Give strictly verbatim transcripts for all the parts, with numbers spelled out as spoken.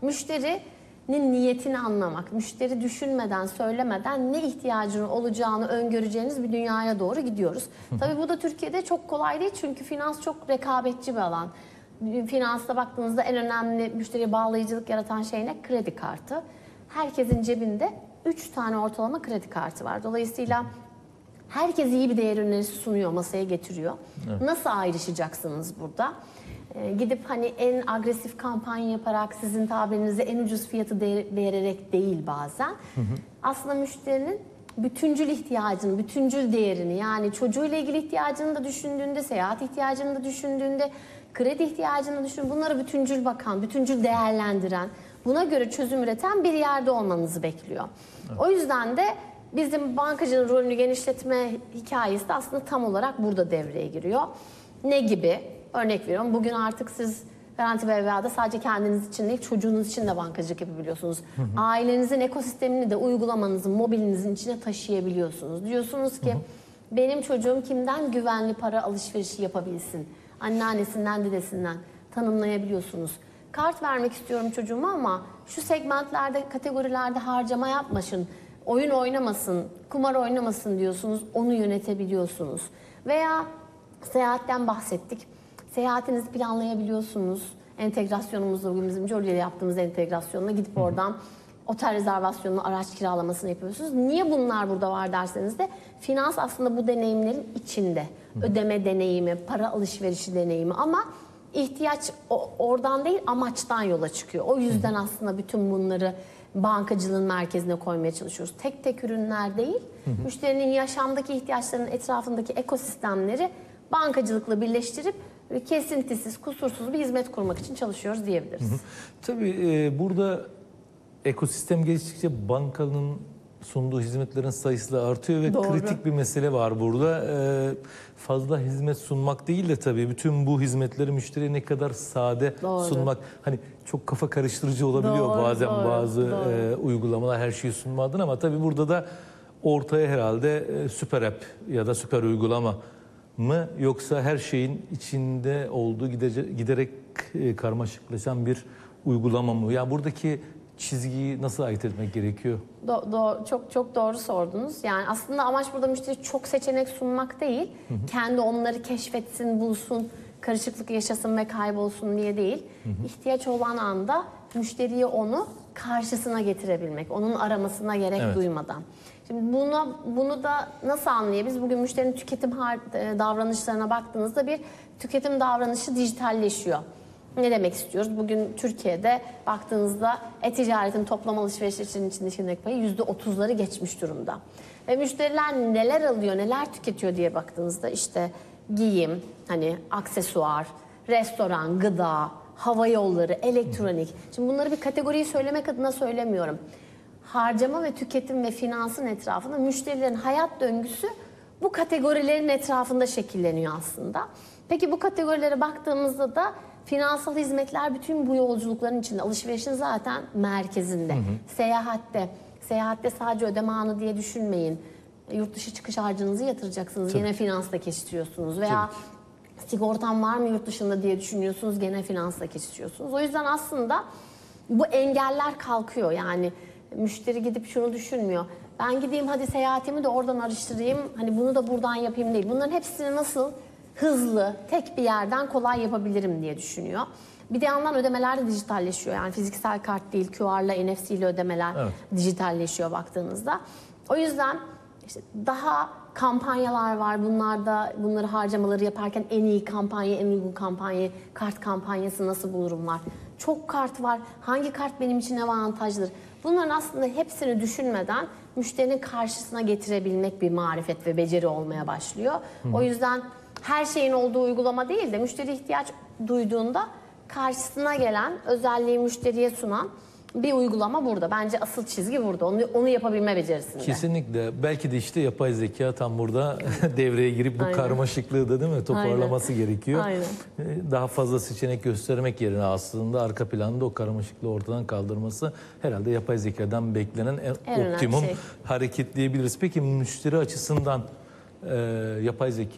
Müşterinin niyetini anlamak, müşteri düşünmeden, söylemeden ne ihtiyacının olacağını öngöreceğiniz bir dünyaya doğru gidiyoruz. Tabii bu da Türkiye'de çok kolay değil çünkü finans çok rekabetçi bir alan. Finansta baktığınızda en önemli müşteriye bağlayıcılık yaratan şey ne? Kredi kartı. Herkesin cebinde üç tane ortalama kredi kartı var. Dolayısıyla herkes iyi bir değer önerisi sunuyor, masaya getiriyor. Evet. Nasıl ayrışacaksınız burada? Ee, gidip hani en agresif kampanya yaparak, sizin tabirinizde en ucuz fiyatı de vererek değil bazen. Hı hı. Aslında müşterinin bütüncül ihtiyacını, bütüncül değerini, yani çocuğuyla ilgili ihtiyacını da düşündüğünde, seyahat ihtiyacını da düşündüğünde, kredi ihtiyacını da düşündüğünde, bunlara bütüncül bakan, bütüncül değerlendiren, buna göre çözüm üreten bir yerde olmanızı bekliyor. Evet. O yüzden de bizim bankacının rolünü genişletme hikayesi de aslında tam olarak burada devreye giriyor. Ne gibi? Örnek veriyorum. Bugün artık siz Garanti B B Va'da sadece kendiniz için değil, çocuğunuz için de bankacılık yapabiliyorsunuz. Hı hı. Ailenizin ekosistemini de uygulamanızın, mobilinizin içine taşıyabiliyorsunuz. Diyorsunuz ki, hı hı, benim çocuğum kimden güvenli para alışverişi yapabilsin? Anneannesinden, dedesinden tanımlayabiliyorsunuz. Kart vermek istiyorum çocuğuma ama şu segmentlerde, kategorilerde harcama yapmasın, oyun oynamasın, kumar oynamasın diyorsunuz, onu yönetebiliyorsunuz. Veya seyahatten bahsettik. Seyahatinizi planlayabiliyorsunuz. Entegrasyonumuzla, bugün bizim Jolly ile yaptığımız entegrasyonla gidip oradan otel rezervasyonunu, araç kiralamasını yapıyorsunuz. Niye bunlar burada var derseniz de, finans aslında bu deneyimlerin içinde. Ödeme deneyimi, para alışverişi deneyimi, ama ihtiyaç oradan değil, amaçtan yola çıkıyor. O yüzden aslında bütün bunları bankacılığın merkezine koymaya çalışıyoruz. Tek tek ürünler değil, hı hı, müşterinin yaşamdaki ihtiyaçlarının etrafındaki ekosistemleri bankacılıkla birleştirip kesintisiz, kusursuz bir hizmet kurmak için çalışıyoruz diyebiliriz. Hı hı. Tabii e, burada ekosistem geliştikçe bankanın sunduğu hizmetlerin sayısı da artıyor ve doğru, kritik bir mesele var burada. Ee, fazla hizmet sunmak değil de tabii bütün bu hizmetleri müşteriye ne kadar sade doğru sunmak. Hani çok kafa karıştırıcı olabiliyor doğru, bazen doğru, bazı doğru. E, uygulamalar her şeyi sunmadın, ama tabii burada da ortaya herhalde e, süper app ya da süper uygulama mı, yoksa her şeyin içinde olduğu giderek e, karmaşıklaşan bir uygulama mı? Yani buradaki çizgiyi nasıl ayırt etmek gerekiyor? Do do çok çok doğru sordunuz. Yani aslında amaç burada müşteri çok seçenek sunmak değil. Hı hı. Kendi onları keşfetsin, bulsun, karışıklık yaşasın ve kaybolsun diye değil. Hı hı. İhtiyaç olan anda müşteriye onu karşısına getirebilmek, onun aramasına gerek evet. duymadan. Şimdi bunu, bunu da nasıl anlayabiliriz? Bugün müşterinin tüketim davranışlarına baktığınızda bir tüketim davranışı dijitalleşiyor. Ne demek istiyoruz? Bugün Türkiye'de baktığınızda e-ticaretin toplam alışverişlerinin içindeki payı yüzde otuzları geçmiş durumda. Ve müşteriler neler alıyor, neler tüketiyor diye baktığınızda işte giyim, hani aksesuar, restoran, gıda, hava yolları, elektronik. Şimdi bunları bir kategoriyi söylemek adına söylemiyorum. Harcama ve tüketim ve finansın etrafında müşterilerin hayat döngüsü bu kategorilerin etrafında şekilleniyor aslında. Peki bu kategorilere baktığımızda da finansal hizmetler bütün bu yolculukların içinde. Alışverişin zaten merkezinde. Hı hı. Seyahatte. Seyahatte sadece ödeme anı diye düşünmeyin. Yurt dışı çıkış harcınızı yatıracaksınız. Tabii. Gene finansla geçiştiriyorsunuz. Veya tabii, sigortam var mı yurt dışında diye düşünüyorsunuz. Gene finansla geçiştiriyorsunuz. O yüzden aslında bu engeller kalkıyor. Yani müşteri gidip şunu düşünmüyor. Ben gideyim hadi seyahatimi de oradan araştırayım. Hani bunu da buradan yapayım değil. Bunların hepsini nasıl hızlı, tek bir yerden kolay yapabilirim diye düşünüyor. Bir de yandan ödemeler de dijitalleşiyor. Yani fiziksel kart değil, Q R'la, N F C ile ödemeler evet. dijitalleşiyor baktığınızda. O yüzden işte daha kampanyalar var. Bunlarda bunları harcamaları yaparken en iyi kampanya, en uygun kampanya, kart kampanyası nasıl bulurum var. Çok kart var. Hangi kart benim için avantajlıdır? Bunların aslında hepsini düşünmeden müşterinin karşısına getirebilmek bir marifet ve beceri olmaya başlıyor. Hı. O yüzden her şeyin olduğu uygulama değil de müşteri ihtiyaç duyduğunda karşısına gelen, özelliği müşteriye sunan bir uygulama burada. Bence asıl çizgi burada. Onu, onu yapabilme becerisinde. Kesinlikle. Belki de işte yapay zeka tam burada devreye girip bu aynen. karmaşıklığı da değil mi toparlaması aynen. gerekiyor. Aynen. Daha fazla seçenek göstermek yerine aslında arka planda o karmaşıklığı ortadan kaldırması herhalde yapay zekadan beklenen en, en optimum şey. hareketleyebiliriz. Peki müşteri açısından e, yapay zeka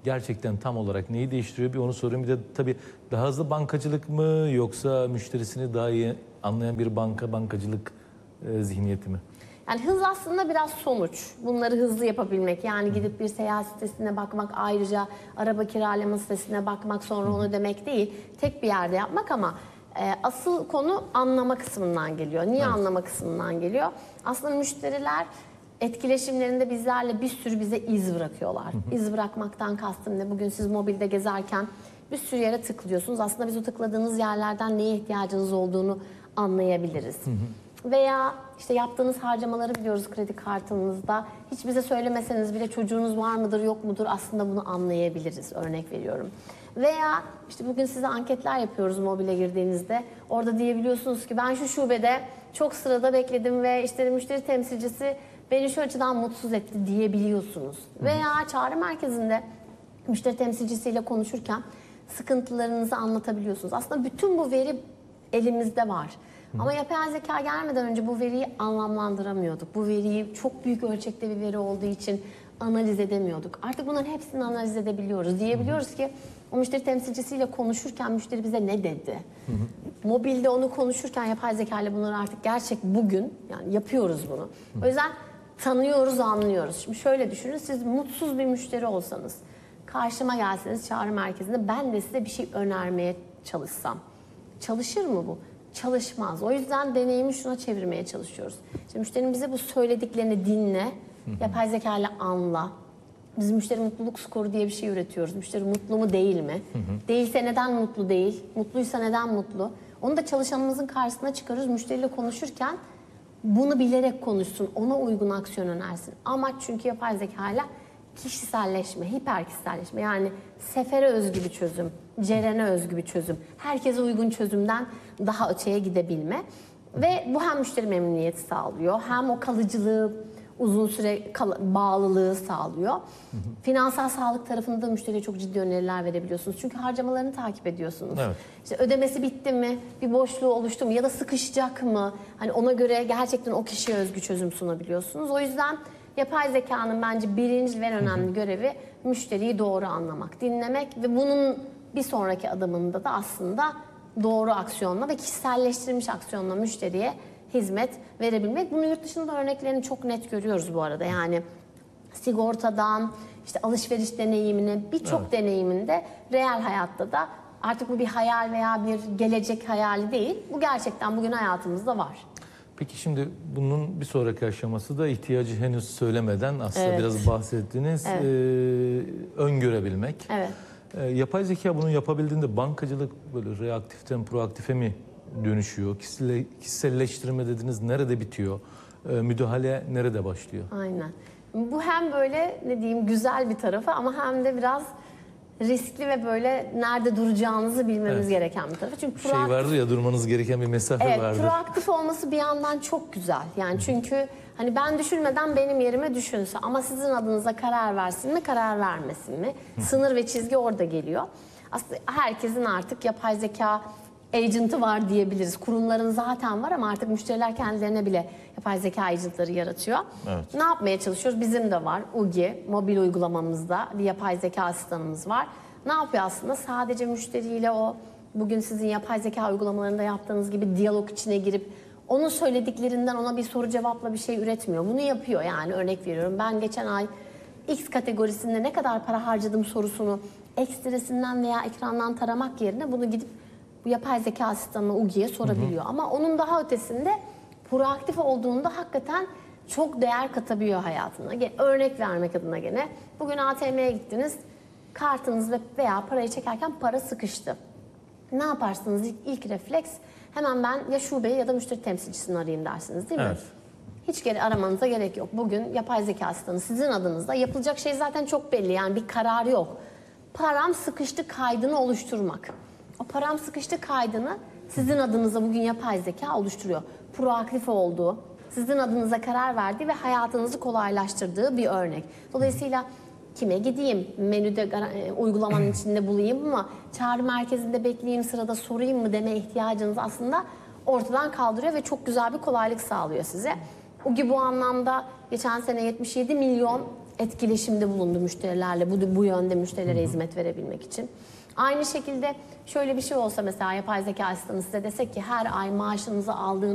gerçekten tam olarak neyi değiştiriyor bir onu sorayım. Bir de tabii daha hızlı bankacılık mı yoksa müşterisini daha iyi anlayan bir banka bankacılık e, zihniyeti mi? Yani hız aslında biraz sonuç. Bunları hızlı yapabilmek. Yani gidip bir seyahat sitesine bakmak, ayrıca araba kiralama sitesine bakmak, sonra onu demek değil. Tek bir yerde yapmak ama e, asıl konu anlama kısmından geliyor. Niye Evet. anlama kısmından geliyor? Aslında müşteriler etkileşimlerinde bizlerle bir sürü bize iz bırakıyorlar. İz bırakmaktan kastım ne? Bugün siz mobilde gezerken bir sürü yere tıklıyorsunuz. Aslında biz o tıkladığınız yerlerden neye ihtiyacınız olduğunu anlayabiliriz. Veya işte yaptığınız harcamaları biliyoruz kredi kartınızda. Hiç bize söylemeseniz bile çocuğunuz var mıdır yok mudur aslında bunu anlayabiliriz, örnek veriyorum. Veya işte bugün size anketler yapıyoruz mobile girdiğinizde. Orada diyebiliyorsunuz ki ben şu şubede çok sırada bekledim ve işte müşteri temsilcisi beni şu açıdan mutsuz etti diyebiliyorsunuz. Veya çağrı merkezinde müşteri temsilcisiyle konuşurken sıkıntılarınızı anlatabiliyorsunuz. Aslında bütün bu veri elimizde var. Ama yapay zeka gelmeden önce bu veriyi anlamlandıramıyorduk. Bu veriyi çok büyük ölçekte bir veri olduğu için analiz edemiyorduk. Artık bunların hepsini analiz edebiliyoruz. Diyebiliyoruz ki o müşteri temsilcisiyle konuşurken müşteri bize ne dedi? Hı hı. Mobilde onu konuşurken yapay zeka ile bunları artık gerçek bugün yani yapıyoruz bunu. Hı. O yüzden tanıyoruz, anlıyoruz. Şimdi şöyle düşünün, siz mutsuz bir müşteri olsanız, karşıma gelseniz çağrı merkezinde ben de size bir şey önermeye çalışsam. Çalışır mı bu? Çalışmaz. O yüzden deneyimi şuna çevirmeye çalışıyoruz. İşte müşterinin bize bu söylediklerini dinle, hı hı. yapay zeka ile anla. Biz müşteri mutluluk skoru diye bir şey üretiyoruz. Müşteri mutlu mu değil mi? Hı hı. Değilse neden mutlu değil? Mutluysa neden mutlu? Onu da çalışanımızın karşısına çıkarıyoruz. Müşteriyle konuşurken bunu bilerek konuşsun, ona uygun aksiyon önersin. Amaç çünkü yapay zeka ile kişiselleşme, hiper kişiselleşme. Yani sefere özgü bir çözüm, Ceren'e özgü bir çözüm. Herkese uygun çözümden daha öteye gidebilme. Ve bu hem müşteri memnuniyeti sağlıyor, hem o kalıcılığı, uzun süre kal- bağlılığı sağlıyor. Hı hı. Finansal sağlık tarafında da müşteriye çok ciddi öneriler verebiliyorsunuz. Çünkü harcamalarını takip ediyorsunuz. Evet. İşte ödemesi bitti mi, bir boşluğu oluştu mu ya da sıkışacak mı? Hani ona göre gerçekten o kişiye özgü çözüm sunabiliyorsunuz. O yüzden yapay zekanın bence birinci ve en önemli görevi müşteriyi doğru anlamak, dinlemek ve bunun bir sonraki adımında da aslında doğru aksiyonla ve kişiselleştirilmiş aksiyonla müşteriye hizmet verebilmek. Bunu yurt dışında örneklerini çok net görüyoruz bu arada. Yani sigortadan, işte alışveriş deneyimine, birçok evet. deneyiminde reel hayatta da artık bu bir hayal veya bir gelecek hayali değil. Bu gerçekten bugün hayatımızda var. Peki şimdi bunun bir sonraki aşaması da ihtiyacı henüz söylemeden aslında evet. biraz bahsettiniz. Evet. Ee, öngörebilmek. Evet. Ee, yapay zeka bunu yapabildiğinde bankacılık böyle reaktiften proaktife mi dönüşüyor? Kişisel, kişiselleştirme dediniz nerede bitiyor? Ee, müdahale nerede başlıyor? Aynen. Bu hem böyle ne diyeyim güzel bir tarafı ama hem de biraz riskli ve böyle nerede duracağınızı bilmemiz evet. gereken bir tarafı. Çünkü proaktif, şey vardır ya durmanız gereken bir mesafe evet, vardır. Proaktif olması bir yandan çok güzel. Yani çünkü hani ben düşünmeden benim yerime düşünse ama sizin adınıza karar versin mi, karar vermesin mi? Sınır ve çizgi orada geliyor. Aslında herkesin artık yapay zeka agent'ı var diyebiliriz. Kurumların zaten var ama artık müşteriler kendilerine bile yapay zeka agent'ları yaratıyor. Evet. Ne yapmaya çalışıyoruz? Bizim de var. Ugi, mobil uygulamamızda bir yapay zeka asistanımız var. Ne yapıyor aslında? Sadece müşteriyle o bugün sizin yapay zeka uygulamalarında yaptığınız gibi diyalog içine girip onun söylediklerinden ona bir soru cevapla bir şey üretmiyor. Bunu yapıyor yani örnek veriyorum. Ben geçen ay X kategorisinde ne kadar para harcadım sorusunu ekstresinden veya ekrandan taramak yerine bunu gidip bu yapay zeka asistanına Ugi'ye sorabiliyor. Hı hı. Ama onun daha ötesinde proaktif olduğunda hakikaten çok değer katabiliyor hayatına. Örnek vermek adına gene. Bugün A T M'ye gittiniz. Kartınız veya parayı çekerken para sıkıştı. Ne yaparsınız? İlk, ilk refleks hemen ben ya şubeyi ya da müşteri temsilcisini arayayım dersiniz değil mi? Evet. Hiç geri aramanıza gerek yok. Bugün yapay zeka asistanı sizin adınızda yapılacak şey zaten çok belli. Yani bir karar yok. Param sıkıştı kaydını oluşturmak. O param sıkıştı kaydını sizin adınıza bugün yapay zeka oluşturuyor. Proaktif olduğu, sizin adınıza karar verdiği ve hayatınızı kolaylaştırdığı bir örnek. Dolayısıyla kime gideyim, menüde uygulamanın içinde bulayım mı, çağrı merkezinde bekleyeyim, sırada sorayım mı deme ihtiyacınızı aslında ortadan kaldırıyor ve çok güzel bir kolaylık sağlıyor size. Ugi bu anlamda geçen sene yetmiş yedi milyon etkileşimde bulundu müşterilerle, bu, bu yönde müşterilere hizmet verebilmek için. Aynı şekilde şöyle bir şey olsa mesela yapay zeka asistanı size desek ki her ay maaşınızı aldığınız